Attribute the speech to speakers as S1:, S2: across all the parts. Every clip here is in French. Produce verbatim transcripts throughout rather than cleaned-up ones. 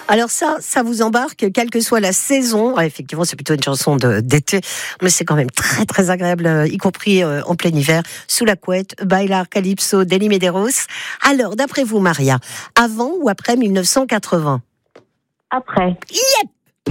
S1: Alors ça, ça vous embarque, quelle que soit la saison. Ah, effectivement, c'est plutôt une chanson de, d'été, mais c'est quand même très très agréable, y compris euh, en plein hiver, sous la couette, Bailar Calypso d'Eli Medeiros. Alors, d'après vous, Maria, avant ou après mille neuf cent quatre-vingts?
S2: Après.
S1: Yep.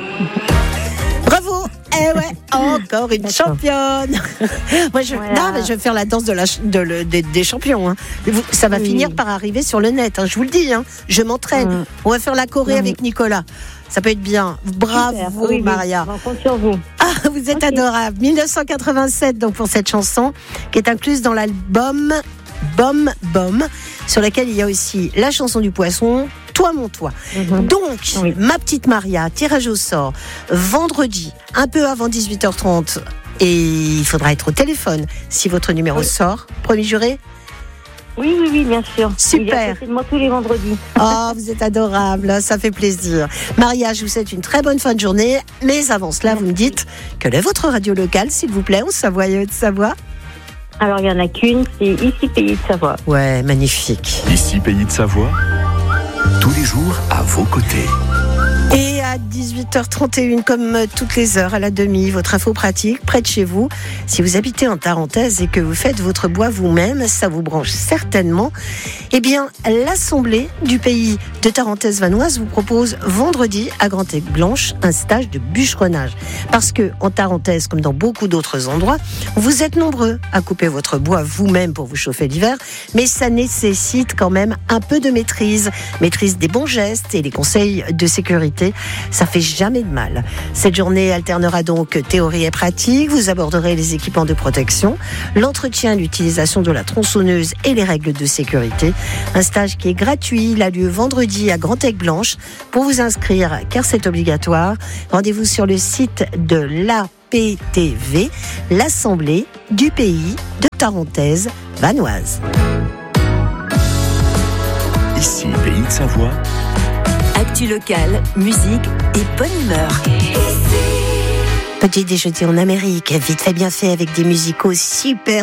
S1: Bravo. Eh ouais, encore une championne. Moi, je,
S2: voilà.
S1: non, mais je vais faire la danse de la, de, de, des, des champions. Hein. Ça va oui. finir par arriver sur le net. Hein. Je vous le dis. Hein. Je m'entraîne. Mmh. On va faire la choré mmh. avec Nicolas. Ça peut être bien. Bravo, oui, Maria.
S2: On compte sur vous.
S1: Ah, vous êtes okay. adorable. mille neuf cent quatre-vingt-sept, donc pour cette chanson, qui est incluse dans l'album Bom Bom, sur laquelle il y a aussi la chanson du poisson, Toi mon toi. Mm-hmm. Donc, oui. ma petite Maria, tirage au sort, vendredi, un peu avant dix-huit heures trente, et il faudra être au téléphone si votre numéro oui. sort. Premier juré?
S2: Oui, oui, oui, bien sûr.
S1: Super.
S2: Il y a moi tous les vendredis.
S1: Oh, vous êtes adorable, ça fait plaisir. Maria, je vous souhaite une très bonne fin de journée, mais avant cela, vous me dites, quelle est votre radio locale, s'il vous plaît, en Savoie et Haute-Savoie?
S2: Alors, il n'y en a qu'une, c'est Ici Pays de Savoie.
S1: Ouais, magnifique.
S3: Ici Pays de Savoie, tous les jours à vos côtés.
S1: Et à dix-huit heures trente et une, comme toutes les heures à la demi, votre info pratique près de chez vous. Si vous habitez en Tarentaise et que vous faites votre bois vous-même, ça vous branche certainement. Eh bien, l'Assemblée du pays de Tarentaise Vanoise vous propose vendredi à Grand-Aigues-Blanches un stage de bûcheronnage. Parce que en Tarentaise, comme dans beaucoup d'autres endroits, vous êtes nombreux à couper votre bois vous-même pour vous chauffer l'hiver, mais ça nécessite quand même un peu de maîtrise. Maîtrise des bons gestes et les conseils de sécurité. Ça fait jamais de mal. Cette journée alternera donc théorie et pratique. Vous aborderez les équipements de protection, l'entretien, l'utilisation de la tronçonneuse et les règles de sécurité. Un stage qui est gratuit. Il a lieu vendredi à Grand-Aigues-Blanches. Pour vous inscrire, car c'est obligatoire, rendez-vous sur le site de l'A P T V, l'Assemblée du pays de Tarentaise Vanoise.
S3: Ici, Pays de Savoie.
S4: Actu locale, musique et bonne humeur.
S1: Petit déjeuner en Amérique, vite fait bien fait avec des musicaux super.